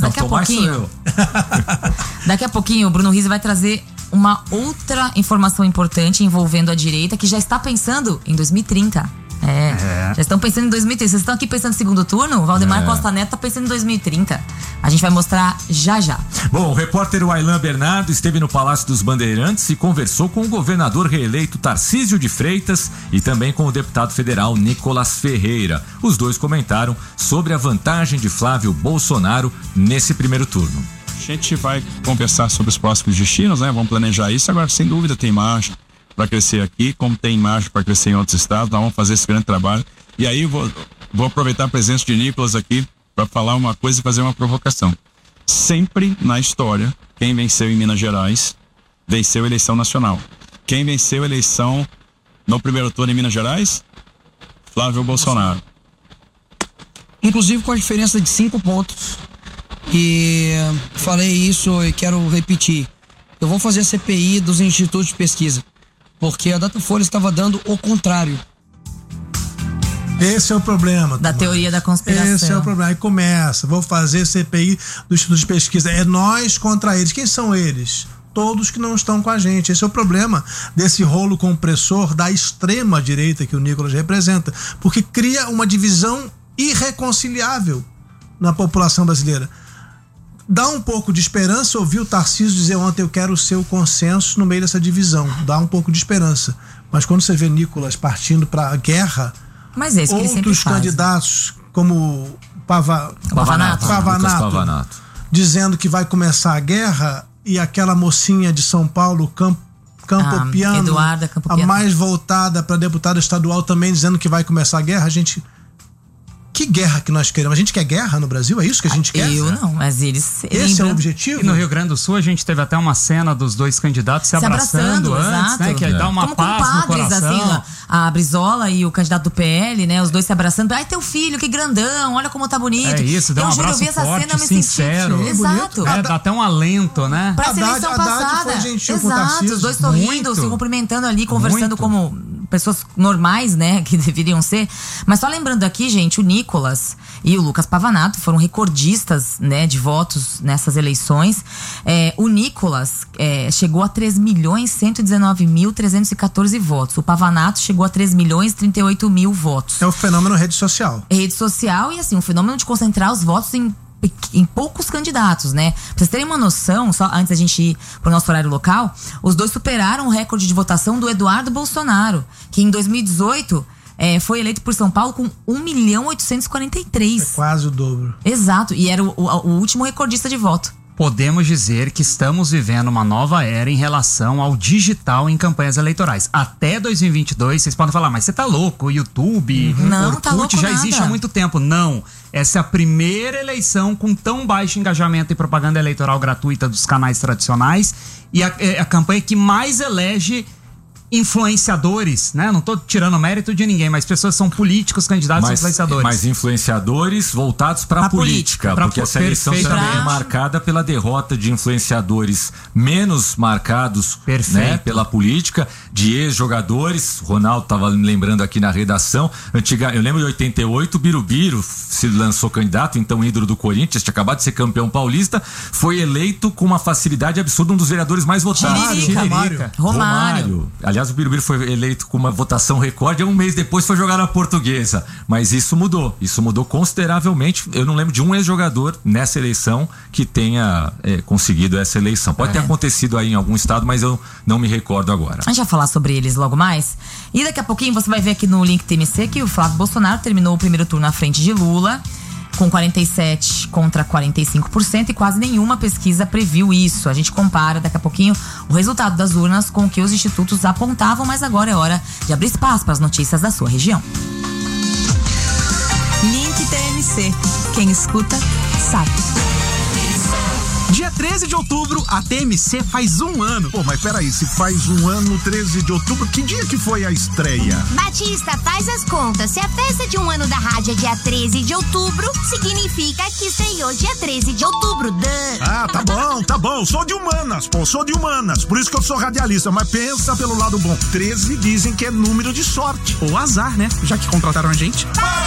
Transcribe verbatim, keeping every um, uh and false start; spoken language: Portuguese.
daqui a pouquinho. Daqui a pouquinho o Bruno Rizzi vai trazer uma outra informação importante envolvendo a direita que já está pensando em dois mil e trinta. É, é. Já estão pensando em dois mil e trinta. Vocês estão aqui pensando em segundo turno? O Valdemar é. Costa Neto tá pensando em dois mil e trinta. A gente vai mostrar já já. Bom, o repórter Wailan Bernardo esteve no Palácio dos Bandeirantes e conversou com o governador reeleito Tarcísio de Freitas e também com o deputado federal Nicolas Ferreira. Os dois comentaram sobre a vantagem de Flávio Bolsonaro nesse primeiro turno. A gente vai conversar sobre os próximos destinos, né? Vamos planejar isso. Agora, sem dúvida, tem margem para crescer aqui, como tem margem para crescer em outros estados. Nós vamos fazer esse grande trabalho. E aí vou, vou aproveitar a presença de Nicolas aqui para falar uma coisa e fazer uma provocação. Sempre na história, quem venceu em Minas Gerais venceu a eleição nacional. Quem venceu a eleição no primeiro turno em Minas Gerais? Flávio Bolsonaro. Inclusive com a diferença de cinco pontos. E falei isso e quero repetir. Eu vou fazer a C P I dos institutos de pesquisa, porque a Datafolha estava dando o contrário. Esse é o problema. Da Tomás. teoria da conspiração. Esse é o problema. Aí começa, vou fazer C P I do Instituto de Pesquisa. É nós contra eles. Quem são eles? Todos que não estão com a gente. Esse é o problema desse rolo compressor da extrema direita que o Nicolas representa, porque cria uma divisão irreconciliável na população brasileira. Dá um pouco de esperança ouvir o Tarcísio dizer ontem: eu quero o seu consenso no meio dessa divisão. Dá um pouco de esperança. Mas quando você vê Nicolas partindo para a guerra, mas é isso que outros candidatos como Pava, Pavanato, Pavanato, Pavanato dizendo que vai começar a guerra, e aquela mocinha de São Paulo, Campo, Campo ah, Piano, Eduarda Campo a Piano, mais voltada para deputada estadual, também dizendo que vai começar a guerra. A gente... Que guerra que nós queremos? A gente quer guerra no Brasil? É isso que a gente quer? Eu não, mas eles... Esse lembram... é o objetivo? E no Rio Grande do Sul a gente teve até uma cena dos dois candidatos se, se abraçando, abraçando antes, exato. né? Que é. dá uma como paz no coração. Assim, a Brizola e o candidato do P L, né? Os dois se abraçando. Ai, teu filho, que grandão, olha como tá bonito. É isso, dá um eu juro, abraço eu vi essa forte, cena, eu me sincero. senti... Exato. É, dá até um alento, né? Pra ser eleição passada. Foi gentil exato, com o Tarcísio. os dois sorrindo, Muito. se cumprimentando ali, conversando Muito. como pessoas normais, né? Que deveriam ser. Mas só lembrando aqui, gente, o Nicolas e o Lucas Pavanato foram recordistas, né, de votos nessas eleições. É, o Nicolas é, chegou a três milhões cento e dezenove mil trezentos e quatorze votos. O Pavanato chegou a três milhões trinta e oito mil votos. É o fenômeno rede social. Rede social e assim, um fenômeno de concentrar os votos em em poucos candidatos, né? Pra vocês terem uma noção, só antes da gente ir pro nosso horário local, os dois superaram o recorde de votação do Eduardo Bolsonaro, que em dois mil e dezoito é, foi eleito por São Paulo com um milhão oitocentos e quarenta e três. É quase o dobro. Exato, e era o, o, o último recordista de voto. Podemos dizer que estamos vivendo uma nova era em relação ao digital em campanhas eleitorais. Até dois mil e vinte e dois, vocês podem falar, mas você tá louco, o YouTube, uhum. Não, Orkut tá louco já nada. existe há muito tempo. Não, essa é a primeira eleição com tão baixo engajamento em propaganda eleitoral gratuita dos canais tradicionais e a, a campanha que mais elege influenciadores, né? Não tô tirando mérito de ninguém, mas pessoas são políticos, candidatos mas, influenciadores. Mas influenciadores voltados para a política, pra porque essa eleição perfeito. também pra... é marcada pela derrota de influenciadores menos marcados, né, pela política, de ex-jogadores. Ronaldo tava me lembrando aqui na redação, antiga, eu lembro de oitenta e oito, o Birubiru se lançou candidato, então ídolo do Corinthians, tinha acabado de ser campeão paulista, foi eleito com uma facilidade absurda, um dos vereadores mais votados. Tiririca. Romário. Romário. Romário. Aliás, o Birubiru foi eleito com uma votação recorde, e um mês depois foi jogar na Portuguesa. Mas isso mudou, isso mudou consideravelmente. Eu não lembro de um ex-jogador nessa eleição que tenha é, conseguido essa eleição. Pode é. ter acontecido aí em algum estado, mas eu não me recordo agora. A gente vai falar sobre eles logo mais. E daqui a pouquinho você vai ver aqui no link T M C que o Flávio Bolsonaro terminou o primeiro turno à frente de Lula, com quarenta e sete contra quarenta e cinco por cento, e quase nenhuma pesquisa previu isso. A gente compara daqui a pouquinho o resultado das urnas com o que os institutos apontavam, mas agora é hora de abrir espaço para as notícias da sua região. Link T M C. Quem escuta, sabe. Dia treze de outubro, a T M C faz um ano. Pô, mas peraí, se faz um ano, treze de outubro, que dia que foi a estreia? Batista, faz as contas. Se a festa de um ano da rádio é dia treze de outubro, significa que estreou dia treze de outubro. Duh. Ah, tá bom, tá bom. Sou de humanas, pô, sou de humanas. Por isso que eu sou radialista, mas pensa pelo lado bom. treze dizem que é número de sorte. Ou azar, né? Já que contrataram a gente.